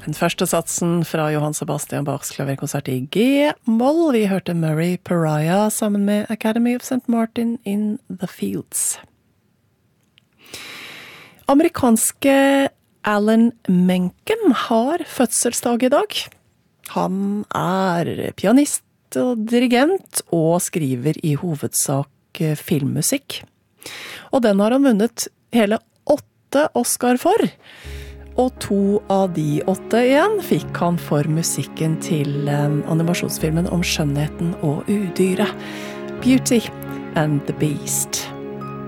Den første satsen fra Johann Sebastian Bachs klaverkonsert I G-moll. Vi hørte Murray Pariah sammen med Academy of St. Martin in the Fields. Amerikanske Alan Menken har fødselsdag I dag. Han pianist og dirigent og skriver I hovedsak filmmusikk. Og den har han vunnet hele 8 Oscar for. Og 2 av de 8 igjen fikk han for musikken til animasjonsfilmen om skjønnheten og udyret. Beauty and the Beast.